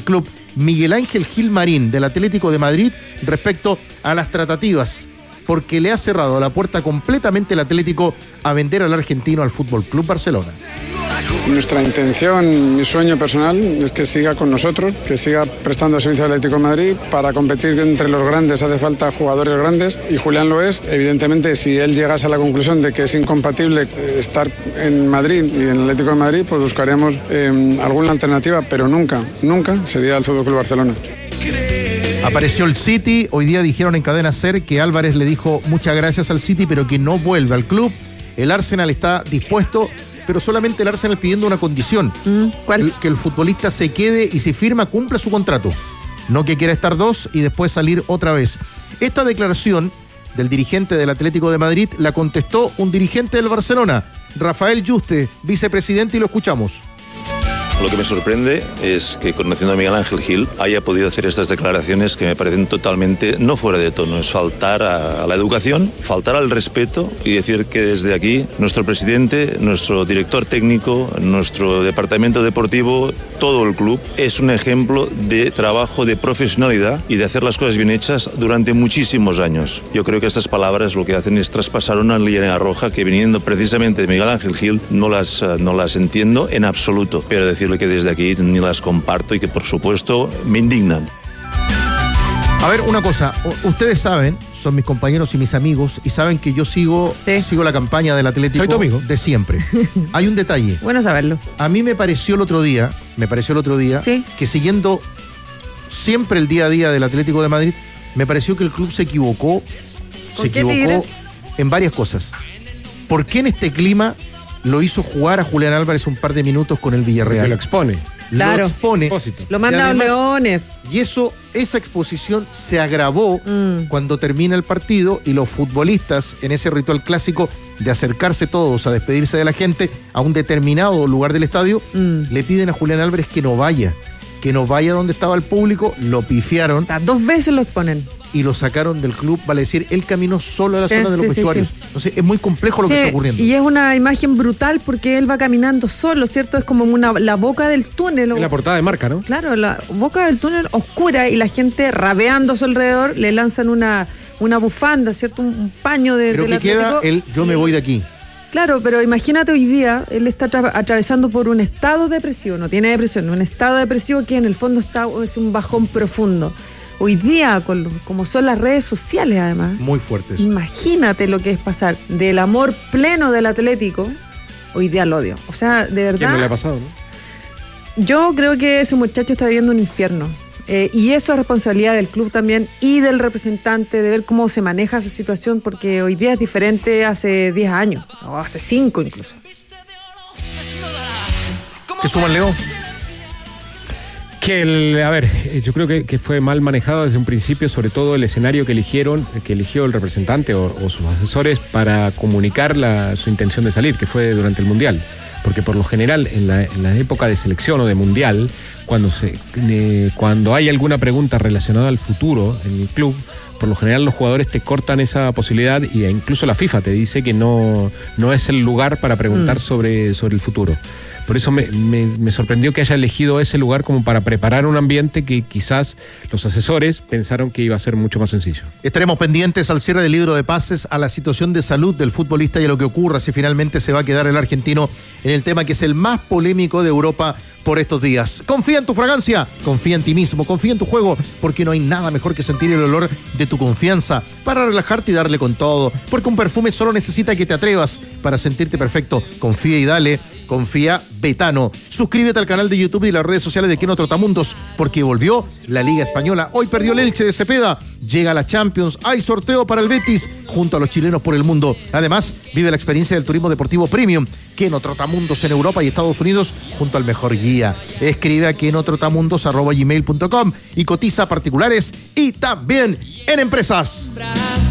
club Miguel Ángel Gil Marín del Atlético de Madrid respecto a las tratativas, porque le ha cerrado la puerta completamente el Atlético a vender al argentino al Fútbol Club Barcelona. Nuestra intención, mi sueño personal es que siga con nosotros, que siga prestando servicio al Atlético de Madrid. Para competir entre los grandes hace falta jugadores grandes y Julián lo es. Evidentemente, si él llegase a la conclusión de que es incompatible estar en Madrid y en el Atlético de Madrid, pues buscaremos alguna alternativa, pero nunca sería el Fútbol Club Barcelona. Apareció el City, hoy día dijeron en Cadena SER que Álvarez le dijo muchas gracias al City, pero que no vuelve al club. El Arsenal está dispuesto, pero solamente el Arsenal pidiendo una condición. ¿Cuál? Que el futbolista se quede y si firma, cumpla su contrato. No que quiera estar 2 y después salir otra vez. Esta declaración del dirigente del Atlético de Madrid la contestó un dirigente del Barcelona, Rafael Yuste, vicepresidente, y lo escuchamos. Lo que me sorprende es que, conociendo a Miguel Ángel Gil, haya podido hacer estas declaraciones que me parecen totalmente no fuera de tono. Es faltar a la educación, faltar al respeto y decir que desde aquí nuestro presidente, nuestro director técnico, nuestro departamento deportivo, todo el club es un ejemplo de trabajo, de profesionalidad y de hacer las cosas bien hechas durante muchísimos años. Yo creo que estas palabras lo que hacen es traspasar una línea roja que, viniendo precisamente de Miguel Ángel Gil, no las entiendo en absoluto. Pero decirle que desde aquí ni las comparto y que por supuesto me indignan. A ver, una cosa, ustedes saben, son mis compañeros y mis amigos, y saben que yo sigo la campaña del Atlético. Soy tu amigo. De siempre. Hay un detalle. Bueno saberlo. A mí me pareció el otro día ¿Sí? que siguiendo siempre el día a día del Atlético de Madrid, me pareció que el club se equivocó en varias cosas. ¿Por qué en este clima lo hizo jugar a Julián Álvarez un par de minutos con el Villarreal? Que lo expone. Claro. Lo expone. Lo manda a los Leones. Y esa exposición se agravó cuando termina el partido y los futbolistas, en ese ritual clásico de acercarse todos a despedirse de la gente a un determinado lugar del estadio, le piden a Julián Álvarez que no vaya donde estaba el público, lo pifiaron. O sea, 2 veces lo exponen. Y lo sacaron del club, vale decir, él caminó solo a la zona de los vestuarios. Sí. Entonces es muy complejo lo que está ocurriendo. Y es una imagen brutal porque él va caminando solo, ¿cierto? Es como la boca del túnel. Es la portada de Marca, ¿no? Claro, la boca del túnel oscura y la gente rabeando a su alrededor le lanzan una bufanda, ¿cierto? Un paño de. Pero que queda yo me voy de aquí. Claro, pero imagínate hoy día, él está atravesando por un estado depresivo, no tiene depresión, un estado depresivo que en el fondo es un bajón profundo. Hoy día, como son las redes sociales además. Muy fuertes. Imagínate lo que es pasar del amor pleno del Atlético, hoy día al odio. O sea, de verdad. ¿Quién no le ha pasado, no? Yo creo que ese muchacho está viviendo un infierno. Y eso es responsabilidad del club también y del representante, de ver cómo se maneja esa situación, porque hoy día es diferente hace 10 años, o hace 5 incluso. ¿Qué suman, Leo? Yo creo que fue mal manejado desde un principio, sobre todo el escenario que eligió el representante o sus asesores para comunicar su intención de salir, que fue durante el Mundial. Porque por lo general, en la época de selección o de Mundial, cuando hay alguna pregunta relacionada al futuro en el club, por lo general los jugadores te cortan esa posibilidad y incluso la FIFA te dice que no es el lugar para preguntar sobre el futuro. Por eso me sorprendió que haya elegido ese lugar como para preparar un ambiente que quizás los asesores pensaron que iba a ser mucho más sencillo. Estaremos pendientes al cierre del libro de pases, a la situación de salud del futbolista y a lo que ocurra si finalmente se va a quedar el argentino en el tema que es el más polémico de Europa por estos días. Confía en tu fragancia, confía en ti mismo, confía en tu juego, porque no hay nada mejor que sentir el olor de tu confianza para relajarte y darle con todo, porque un perfume solo necesita que te atrevas para sentirte perfecto. Confía y dale, confía Betano. Suscríbete al canal de YouTube y las redes sociales de Keno Trotamundos, porque volvió la Liga Española. Hoy perdió el Elche de Cepeda, llega la Champions, hay sorteo para el Betis junto a los chilenos por el mundo. Además, vive la experiencia del turismo deportivo premium, Keno Trotamundos en Europa y Estados Unidos junto al mejor guía. Escribe a kenotrotamundos@gmail.com y cotiza a particulares y también en empresas.